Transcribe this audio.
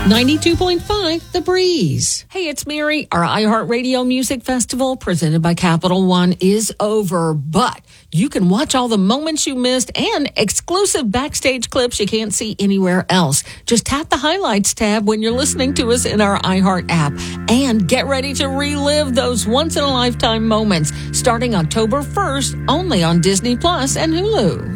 92.5 The Breeze. Hey, it's Mary. Our iHeartRadio Music Festival presented by Capital One is over, but you can watch all the moments you missed and exclusive backstage clips you can't see anywhere else. Just tap the highlights tab when you're listening to us in our iHeart app and get ready to relive those once in a lifetime moments starting October 1st only on Disney Plus and Hulu.